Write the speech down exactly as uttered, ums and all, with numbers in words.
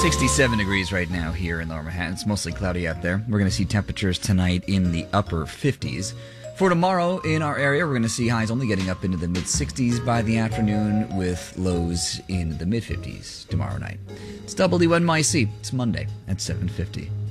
sixty-seven degrees right now here in Lower Manhattan. It's mostly cloudy out there. We're going to see temperatures tonight in the upper fifties. For tomorrow in our area, we're going to see highs only getting up into the mid-sixties by the afternoon with lows in the mid-fifties tomorrow night. It's W N Y C. It's Monday at seven fifty.